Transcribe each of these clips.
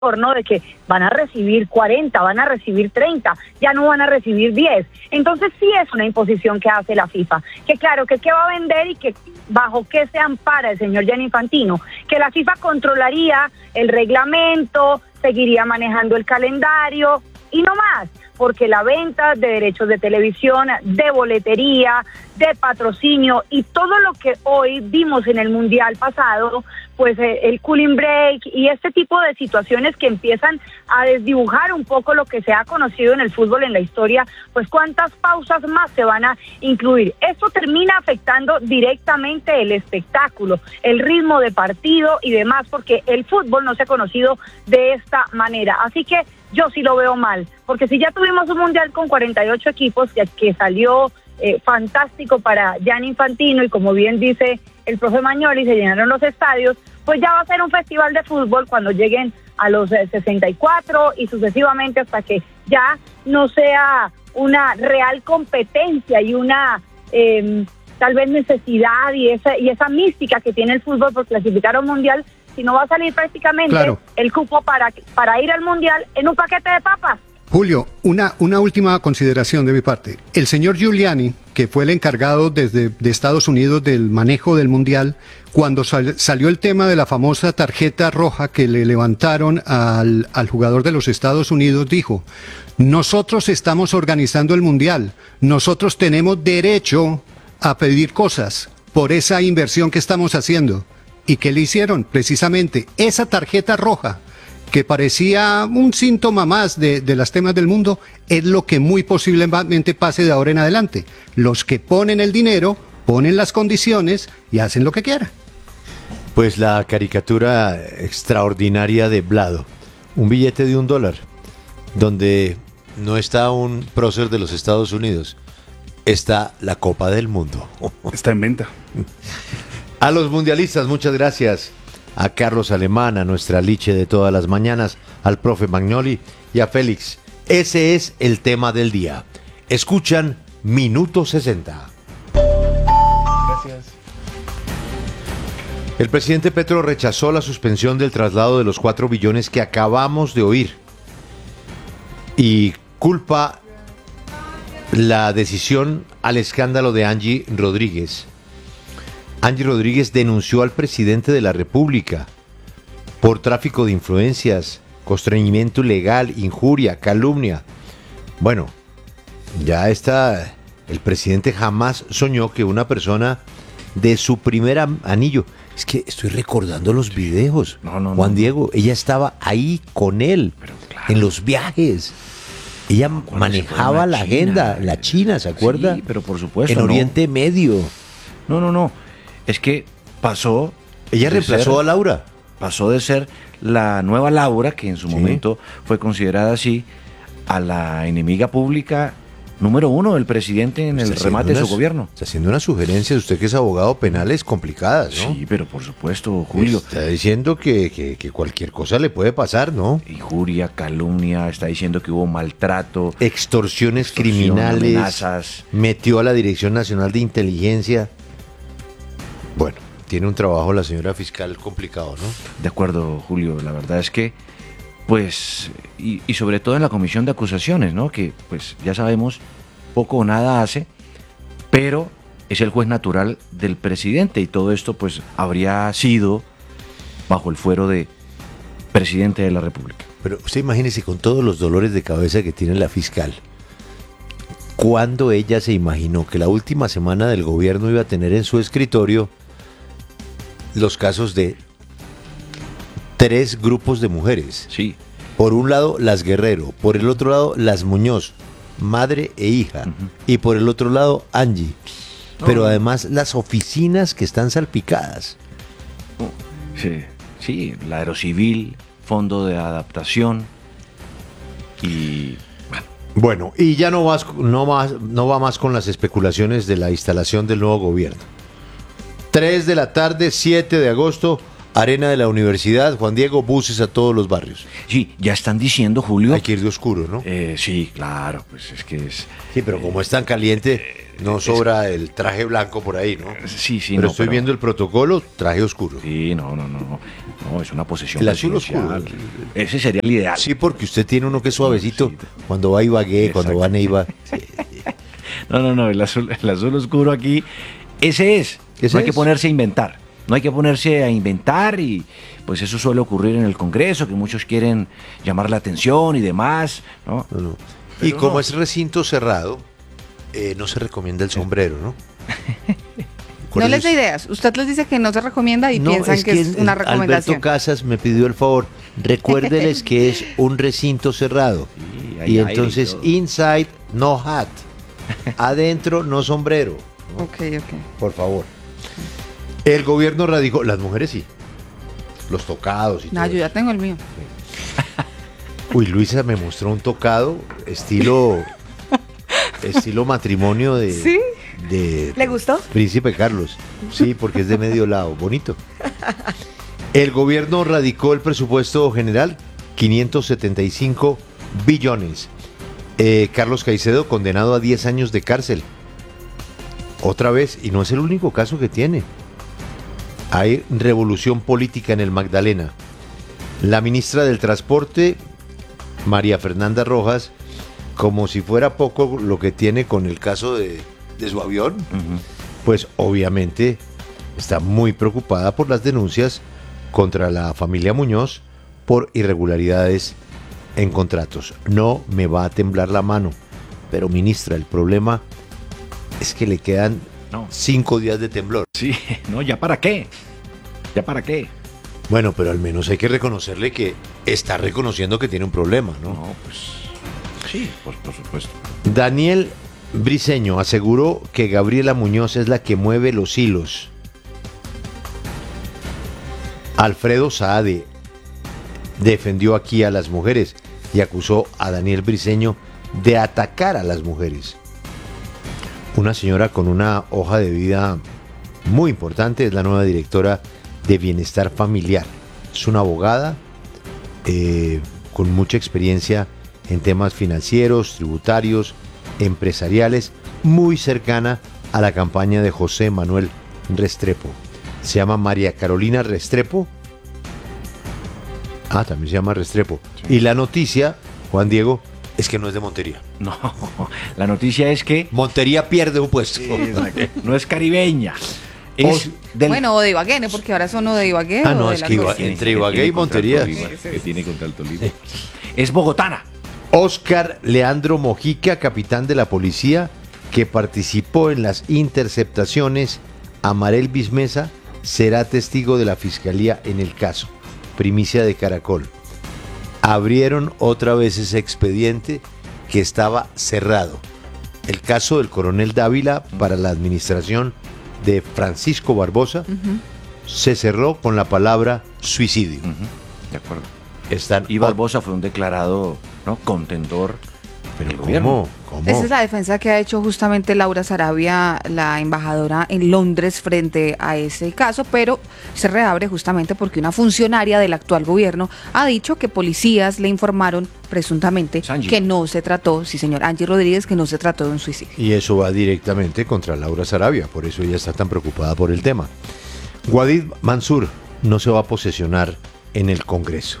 ¿no? De que van a recibir 40, van a recibir 30, ya no van a recibir 10. Entonces sí es una imposición que hace la FIFA, que claro, que qué va a vender y que bajo qué se ampara el señor Gianni Infantino, que la FIFA controlaría el reglamento, seguiría manejando el calendario y no más, porque la venta de derechos de televisión, de boletería, de patrocinio y todo lo que hoy vimos en el Mundial pasado, pues el cooling break y este tipo de situaciones que empiezan a desdibujar un poco lo que se ha conocido en el fútbol en la historia, pues cuántas pausas más se van a incluir. Esto termina afectando directamente el espectáculo, el ritmo de partido y demás, porque el fútbol no se ha conocido de esta manera. Así que yo sí lo veo mal, porque si ya tuvimos un Mundial con 48 equipos que salió fantástico para Gianni Infantino y como bien dice el profe Magnoli, se llenaron los estadios, pues ya va a ser un festival de fútbol cuando lleguen a los 64 y sucesivamente hasta que ya no sea una real competencia y una tal vez necesidad y esa mística que tiene el fútbol por clasificar a un Mundial, sino va a salir prácticamente el cupo para ir al Mundial en un paquete de papas. Julio, una última consideración de mi parte. El señor Giuliani, que fue el encargado de Estados Unidos del manejo del Mundial, cuando salió el tema de la famosa tarjeta roja que le levantaron al jugador de los Estados Unidos, dijo: nosotros estamos organizando el Mundial, nosotros tenemos derecho a pedir cosas por esa inversión que estamos haciendo. ¿Y qué le hicieron? Precisamente esa tarjeta roja, que parecía un síntoma más de los temas del mundo, es lo que muy posiblemente pase de ahora en adelante. Los que ponen el dinero, ponen las condiciones y hacen lo que quieran. Pues la caricatura extraordinaria de Vlado, un billete de $1, donde no está un prócer de los Estados Unidos, está la Copa del Mundo. Está en venta. A los mundialistas, muchas gracias. A Carlos Alemán, a nuestra liche de todas las mañanas, al profe Magnoli y a Félix. Ese es el tema del día. Escuchan Minuto 60. Gracias. El presidente Petro rechazó la suspensión del traslado de los 4 billones que acabamos de oír y culpa la decisión al escándalo de Angie Rodríguez. Angie Rodríguez denunció al presidente de la República por tráfico de influencias, constreñimiento ilegal, injuria, calumnia. Bueno, ya está. El presidente jamás soñó que una persona de su primer anillo. Es que estoy recordando los videos. Juan Diego, ella estaba ahí con él, en los viajes. Ella manejaba la agenda, la China, ¿se acuerda? Sí, pero por supuesto. En Oriente Medio. No. Es que pasó... Ella reemplazó a Laura. Pasó de ser la nueva Laura, que en su momento fue considerada así, a la enemiga pública número 1 del presidente en el remate de su gobierno. Está haciendo unas sugerencias, usted que es abogado penales complicadas, ¿no? Sí, pero por supuesto, Julio. Está diciendo que cualquier cosa le puede pasar, ¿no? Injuria, calumnia, está diciendo que hubo maltrato. Extorsiones criminales. Amenazas. Metió a la Dirección Nacional de Inteligencia. Bueno, tiene un trabajo la señora fiscal complicado, ¿no? De acuerdo, Julio. La verdad es que, pues, y sobre todo en la comisión de acusaciones, ¿no? Que, pues, ya sabemos, poco o nada hace, pero es el juez natural del presidente y todo esto, pues, habría sido bajo el fuero de presidente de la República. Pero usted imagínese con todos los dolores de cabeza que tiene la fiscal. ¿Cuándo ella se imaginó que la última semana del gobierno iba a tener en su escritorio los casos de 3 grupos de mujeres? Sí. Por un lado, las Guerrero, por el otro lado, las Muñoz, madre e hija, y por el otro lado, Angie. Pero además, las oficinas que están salpicadas. Sí, la Aerocivil, Fondo de Adaptación y... Bueno, y ya no va más con las especulaciones de la instalación del nuevo gobierno. 3 de la tarde, 7 de agosto, Arena de la Universidad, Juan Diego, buses a todos los barrios. Sí, ya están diciendo, Julio. Hay que ir de oscuro, ¿no? Sí, claro, pues es que es... Sí, pero como es tan caliente, no sobra el traje blanco por ahí, ¿no? Sí, Pero estoy viendo el protocolo, traje oscuro. Sí, no, es una posesión El azul presidencial. oscuro. Ese sería el ideal. Sí, porque usted tiene uno que es suavecito Sí. cuando va a Ibagué, cuando va a Neiva. No, el azul oscuro aquí, ese es. ¿Ese No hay que es? ponerse a inventar. No hay que ponerse a inventar y pues eso suele ocurrir en el Congreso, que muchos quieren llamar la atención y demás, ¿no? No, no. Pero Y como no. es recinto cerrado, no se recomienda el sombrero, ¿no? Por No eso les dé es- ideas. Usted les dice que no se recomienda y No, piensan que es una recomendación. Alberto Casas me pidió el favor, recuérdeles que es un recinto cerrado. Sí, hay Y aire entonces, todo. inside, no hat. Adentro, no sombrero. ¿no? Ok. Por favor. El gobierno radicó, las mujeres sí. Los tocados y No, todo yo ya eso. tengo el mío. Uy, Luisa me mostró un tocado estilo matrimonio de ¿Sí? de ¿Le gustó? Príncipe Carlos. Sí, porque es de medio lado, bonito. El gobierno radicó el presupuesto general 575 billones. Carlos Caicedo condenado a 10 años de cárcel. Otra vez, y no es el único caso que tiene. Hay revolución política en el Magdalena. La ministra del Transporte, María Fernanda Rojas, como si fuera poco lo que tiene con el caso de su avión, Ujú. pues obviamente está muy preocupada por las denuncias contra la familia Muñoz por irregularidades en contratos. No me va a temblar la mano, pero ministra, el problema es que le quedan No. 5 días de temblor. Sí, no, ¿ya para qué? ¿Ya para qué? Bueno, pero al menos hay que reconocerle que está reconociendo que tiene un problema, ¿no? No, pues sí, por supuesto. Daniel Briceño aseguró que Gabriela Muñoz es la que mueve los hilos. Alfredo Saade defendió aquí a las mujeres y acusó a Daniel Briceño de atacar a las mujeres. Una señora con una hoja de vida muy importante, es la nueva directora de Bienestar Familiar. Es una abogada con mucha experiencia en temas financieros, tributarios, empresariales, muy cercana a la campaña de José Manuel Restrepo. Se llama María Carolina Restrepo. Ah, también se llama Restrepo. Sí. Y la noticia, Juan Diego, es que no es de Montería. No, la noticia es que Montería pierde un puesto. no es caribeña. Es del... Bueno, o de Ibagué, ¿no? Porque ahora son o de Ibagué Ah, o no, de es la que costa. entre Ibagué y Montería. Que tiene contra el Tolima. Es bogotana. Oscar Leandro Mojica, capitán de la policía, que participó en las interceptaciones a Marel Bismesa, será testigo de la fiscalía en el caso. Primicia de Caracol. Abrieron otra vez ese expediente que estaba cerrado. El caso del coronel Dávila para la administración de Francisco Barbosa se cerró con la palabra suicidio. Ujú, de acuerdo. Están Y Barbosa fue un declarado, ¿no?, contendor del ¿Pero gobierno. cómo? Esa es la defensa que ha hecho justamente Laura Sarabia, la embajadora en Londres, frente a ese caso, pero se reabre justamente porque una funcionaria del actual gobierno ha dicho que policías le informaron presuntamente Angie. que no se trató, sí señor, Angie Rodríguez, que no se trató de un suicidio. Y eso va directamente contra Laura Sarabia, por eso ella está tan preocupada por el tema. Guadid Mansur no se va a posesionar en el Congreso.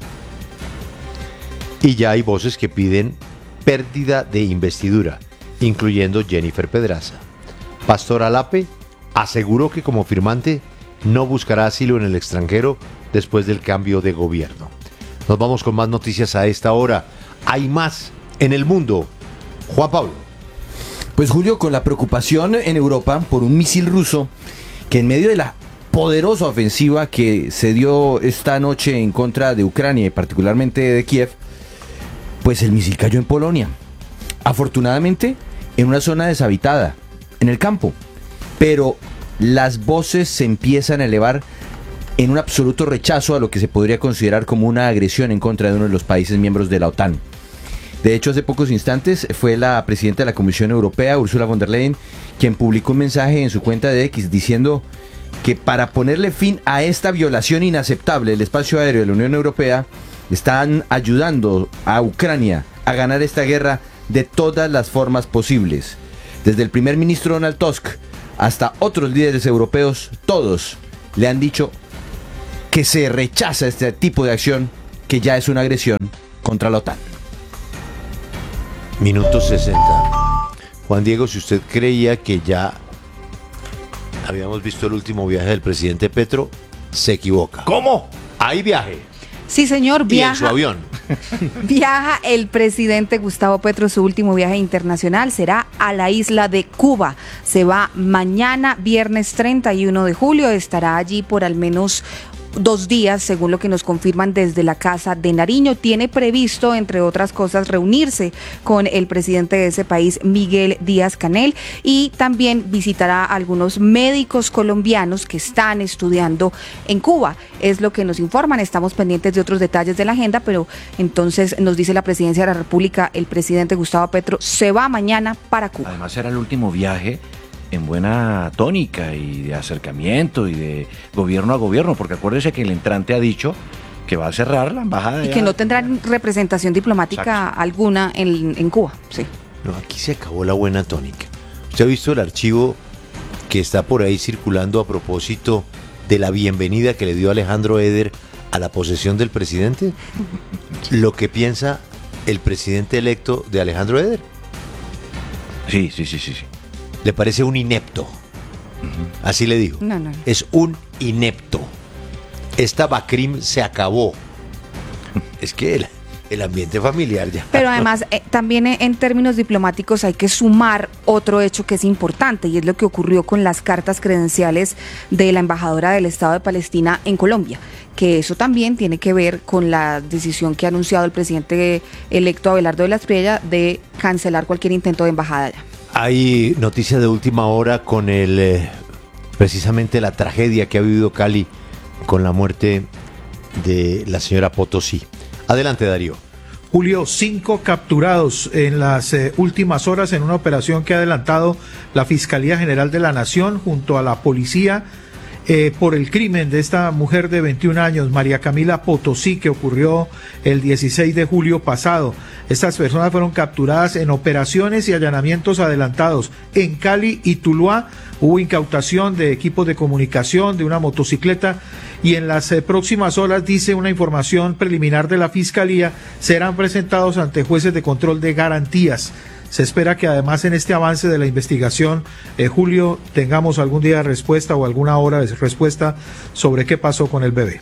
Y ya hay voces que piden pérdida de investidura, incluyendo Jennifer Pedraza. Pastor Alape aseguró que como firmante no buscará asilo en el extranjero después del cambio de gobierno. Nos vamos con más noticias a esta hora. Hay más en el mundo. Juan Pablo. Pues Julio, con la preocupación en Europa por un misil ruso que en medio de la poderosa ofensiva que se dio esta noche en contra de Ucrania y particularmente de Kiev, pues el misil cayó en Polonia. Afortunadamente, en una zona deshabitada, en el campo. Pero las voces se empiezan a elevar en un absoluto rechazo a lo que se podría considerar como una agresión en contra de uno de los países miembros de la OTAN. De hecho, hace pocos instantes fue la presidenta de la Comisión Europea, Ursula von der Leyen, quien publicó un mensaje en su cuenta de X diciendo que para ponerle fin a esta violación inaceptable del espacio aéreo de la Unión Europea, están ayudando a Ucrania a ganar esta guerra de todas las formas posibles. Desde el primer ministro Donald Tusk hasta otros líderes europeos, todos le han dicho que se rechaza este tipo de acción, que ya es una agresión contra la OTAN. Minuto 60. Juan Diego, si usted creía que ya habíamos visto el último viaje del presidente Petro, se equivoca. ¿Cómo? Hay viaje. Sí, señor, Y en su viaja. avión. Viaja el presidente Gustavo Petro. Su último viaje internacional será a la isla de Cuba. Se va mañana, viernes 31 de julio. Estará allí por al menos 2 días, según lo que nos confirman desde la Casa de Nariño. Tiene previsto, entre otras cosas, reunirse con el presidente de ese país, Miguel Díaz-Canel, y también visitará a algunos médicos colombianos que están estudiando en Cuba. Es lo que nos informan. Estamos pendientes de otros detalles de la agenda, pero entonces nos dice la Presidencia de la República, el presidente Gustavo Petro se va mañana para Cuba. Además será el último viaje en buena tónica y de acercamiento y de gobierno a gobierno, porque acuérdese que el entrante ha dicho que va a cerrar la embajada. Y que no tendrán representación diplomática Exacto. alguna en Cuba. Sí. No, aquí se acabó la buena tónica. ¿Usted ha visto el archivo que está por ahí circulando a propósito de la bienvenida que le dio Alejandro Eder a la posesión del presidente? Lo que piensa el presidente electo de Alejandro Eder. Sí. Le parece un inepto. Así le dijo. No. Es un inepto. Esta Bacrim se acabó. Es que el ambiente familiar ya. Pero además, también en términos diplomáticos hay que sumar otro hecho que es importante, y es lo que ocurrió con las cartas credenciales de la embajadora del Estado de Palestina en Colombia, que eso también tiene que ver con la decisión que ha anunciado el presidente electo Abelardo de la Espriella de cancelar cualquier intento de embajada allá. Hay noticias de última hora con precisamente la tragedia que ha vivido Cali con la muerte de la señora Potosí. Adelante, Darío. Julio, 5 capturados en las últimas horas en una operación que ha adelantado la Fiscalía General de la Nación junto a la policía por el crimen de esta mujer de 21 años, María Camila Potosí, que ocurrió el 16 de julio pasado. Estas personas fueron capturadas en operaciones y allanamientos adelantados en Cali y Tuluá. Hubo incautación de equipos de comunicación, de una motocicleta, y en las próximas horas, dice una información preliminar de la Fiscalía, serán presentados ante jueces de control de garantías. Se espera que además en este avance de la investigación, Julio, tengamos algún día de respuesta o alguna hora de respuesta sobre qué pasó con el bebé.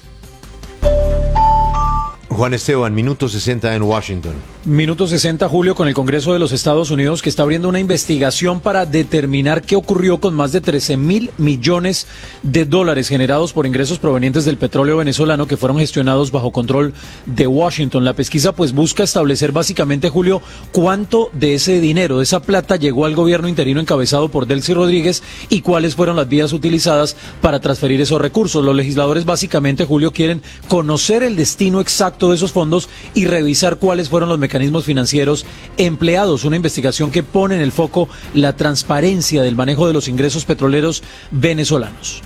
Juan Esteban, minuto 60 en Washington. Minuto 60, Julio, con el Congreso de los Estados Unidos, que está abriendo una investigación para determinar qué ocurrió con más de 13.000 millones de dólares generados por ingresos provenientes del petróleo venezolano que fueron gestionados bajo control de Washington. La pesquisa pues busca establecer básicamente, Julio, cuánto de ese dinero, de esa plata, llegó al gobierno interino encabezado por Delcy Rodríguez y cuáles fueron las vías utilizadas para transferir esos recursos. Los legisladores básicamente, Julio, quieren conocer el destino exacto de esos fondos y revisar cuáles fueron los mecanismos financieros empleados. Una investigación que pone en el foco la transparencia del manejo de los ingresos petroleros venezolanos.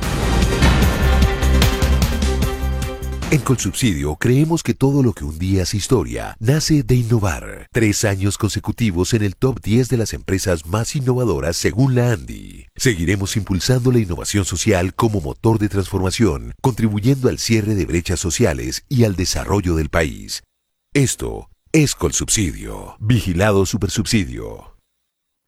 En Colsubsidio creemos que todo lo que un día es historia nace de innovar. 3 años consecutivos en el top 10 de las empresas más innovadoras según la ANDI. Seguiremos impulsando la innovación social como motor de transformación, contribuyendo al cierre de brechas sociales y al desarrollo del país. Esto es Colsubsidio. Vigilado Supersubsidio.